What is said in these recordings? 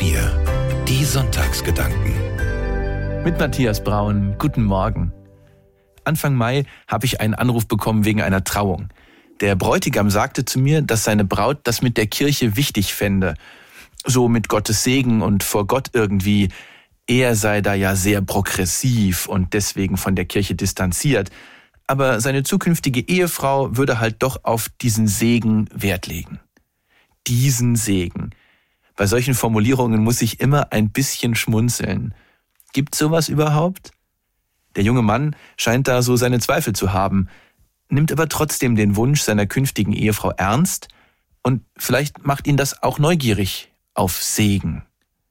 HR4, die Sonntagsgedanken. Mit Matthias Braun, guten Morgen. Anfang Mai habe ich einen Anruf bekommen wegen einer Trauung. Der Bräutigam sagte zu mir, dass seine Braut das mit der Kirche wichtig fände. So mit Gottes Segen und vor Gott irgendwie. Er sei da ja sehr progressiv und deswegen von der Kirche distanziert. Aber seine zukünftige Ehefrau würde halt doch auf diesen Segen Wert legen. Diesen Segen. Bei solchen Formulierungen muss ich immer ein bisschen schmunzeln. Gibt's sowas überhaupt? Der junge Mann scheint da so seine Zweifel zu haben, nimmt aber trotzdem den Wunsch seiner künftigen Ehefrau ernst und vielleicht macht ihn das auch neugierig auf Segen.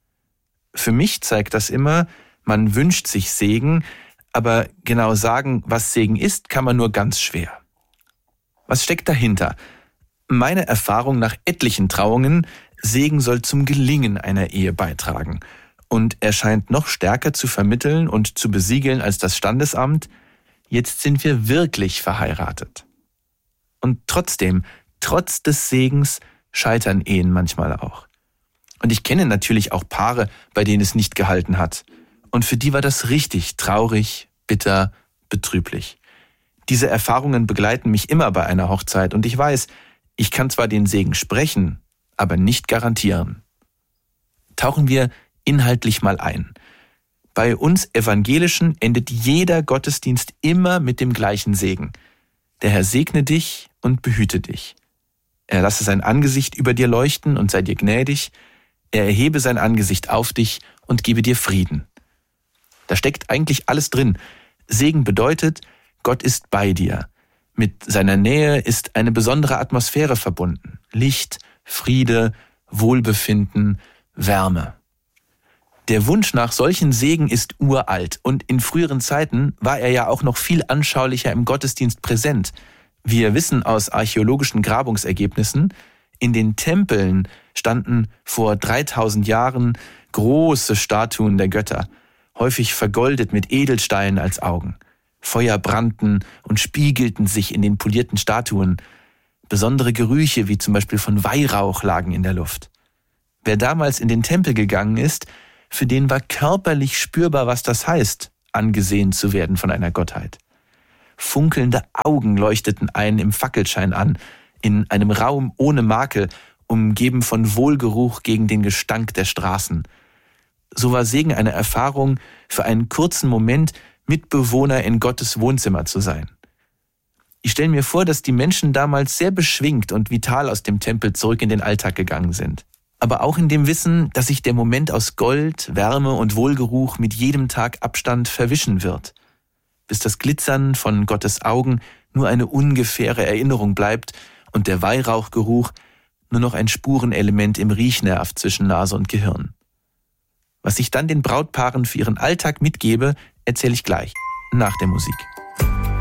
Für mich zeigt das immer, man wünscht sich Segen, aber genau sagen, was Segen ist, kann man nur ganz schwer. Was steckt dahinter? Meine Erfahrung nach etlichen Trauungen: Segen soll zum Gelingen einer Ehe beitragen. Und er scheint noch stärker zu vermitteln und zu besiegeln als das Standesamt: Jetzt sind wir wirklich verheiratet. Und trotzdem, trotz des Segens, scheitern Ehen manchmal auch. Und ich kenne natürlich auch Paare, bei denen es nicht gehalten hat. Und für die war das richtig traurig, bitter, betrüblich. Diese Erfahrungen begleiten mich immer bei einer Hochzeit und ich weiß, ich kann zwar den Segen sprechen, aber nicht garantieren. Tauchen wir inhaltlich mal ein. Bei uns Evangelischen endet jeder Gottesdienst immer mit dem gleichen Segen. Der Herr segne dich und behüte dich. Er lasse sein Angesicht über dir leuchten und sei dir gnädig. Er erhebe sein Angesicht auf dich und gebe dir Frieden. Da steckt eigentlich alles drin. Segen bedeutet, Gott ist bei dir. Mit seiner Nähe ist eine besondere Atmosphäre verbunden. Licht, Friede, Wohlbefinden, Wärme. Der Wunsch nach solchen Segen ist uralt und in früheren Zeiten war er ja auch noch viel anschaulicher im Gottesdienst präsent. Wir wissen aus archäologischen Grabungsergebnissen, in den Tempeln standen vor 3000 Jahren große Statuen der Götter, häufig vergoldet mit Edelsteinen als Augen. Feuer brannten und spiegelten sich in den polierten Statuen. Besondere Gerüche, wie zum Beispiel von Weihrauch, lagen in der Luft. Wer damals in den Tempel gegangen ist, für den war körperlich spürbar, was das heißt, angesehen zu werden von einer Gottheit. Funkelnde Augen leuchteten einen im Fackelschein an, in einem Raum ohne Makel, umgeben von Wohlgeruch gegen den Gestank der Straßen. So war Segen eine Erfahrung, für einen kurzen Moment Mitbewohner in Gottes Wohnzimmer zu sein. Ich stelle mir vor, dass die Menschen damals sehr beschwingt und vital aus dem Tempel zurück in den Alltag gegangen sind. Aber auch in dem Wissen, dass sich der Moment aus Gold, Wärme und Wohlgeruch mit jedem Tag Abstand verwischen wird, bis das Glitzern von Gottes Augen nur eine ungefähre Erinnerung bleibt und der Weihrauchgeruch nur noch ein Spurenelement im Riechnerv zwischen Nase und Gehirn. Was ich dann den Brautpaaren für ihren Alltag mitgebe, erzähle ich gleich, nach der Musik.